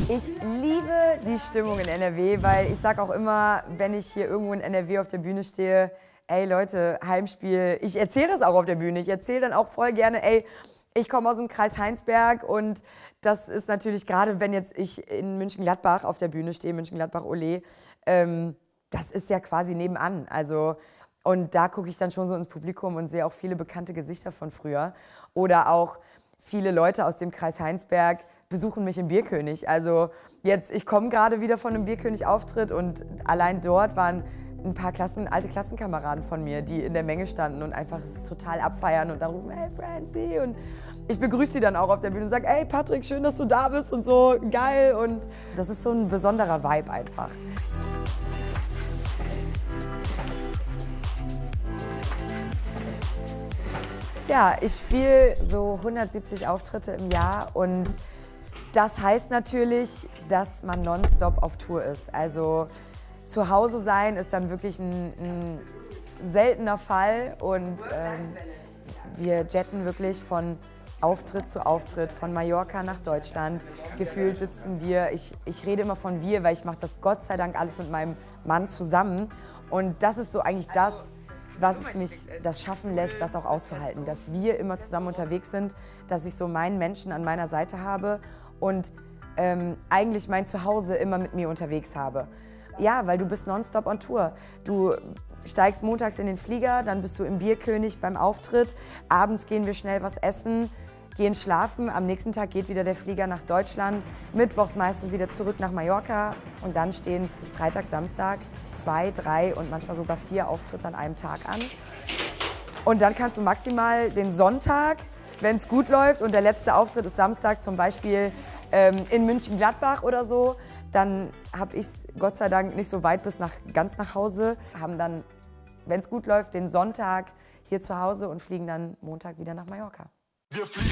Ich liebe die Stimmung in NRW, weil ich sage auch immer, wenn ich hier irgendwo in NRW auf der Bühne stehe, ey Leute, Heimspiel, ich erzähle das auch auf der Bühne. Ich erzähle dann auch voll gerne, ey, ich komme aus dem Kreis Heinsberg und das ist natürlich, gerade wenn jetzt ich in Mönchengladbach auf der Bühne stehe, Mönchengladbach-Ole, das ist ja quasi nebenan. Also, und da gucke ich dann schon so ins Publikum und sehe auch viele bekannte Gesichter von früher. Oder auch viele Leute aus dem Kreis Heinsberg besuchen mich im Bierkönig. Also jetzt, ich komme gerade wieder von einem Bierkönig-Auftritt und allein dort waren ein paar alte Klassenkameraden von mir, die in der Menge standen und einfach es total abfeiern und dann rufen, hey Francie, und ich begrüße sie dann auch auf der Bühne und sage, hey Patrick, schön, dass du da bist und so, geil, und das ist so ein besonderer Vibe einfach. Ja, ich spiele so 170 Auftritte im Jahr und das heißt natürlich, dass man nonstop auf Tour ist. Also zu Hause sein ist dann wirklich ein seltener Fall und wir jetten wirklich von Auftritt zu Auftritt, von Mallorca nach Deutschland. Gefühlt sitzen wir, ich rede immer von wir, weil ich mache das Gott sei Dank alles mit meinem Mann zusammen. Und das ist so eigentlich das, was mich das schaffen lässt, das auch auszuhalten. Dass wir immer zusammen unterwegs sind, dass ich so meinen Menschen an meiner Seite habe und eigentlich mein Zuhause immer mit mir unterwegs habe. Ja, weil du bist nonstop on Tour. Du steigst montags in den Flieger, dann bist du im Bierkönig beim Auftritt. Abends gehen wir schnell was essen, gehen schlafen. Am nächsten Tag geht wieder der Flieger nach Deutschland. Mittwochs meistens wieder zurück nach Mallorca. Und dann stehen Freitag, Samstag 2, 3 und manchmal sogar 4 Auftritte an einem Tag an. Und dann kannst du maximal den Sonntag, wenn es gut läuft und der letzte Auftritt ist Samstag, zum Beispiel in Mönchengladbach oder so, dann habe ich es Gott sei Dank nicht so weit bis ganz nach Hause, haben dann, wenn es gut läuft, den Sonntag hier zu Hause und fliegen dann Montag wieder nach Mallorca. Wir fliegen.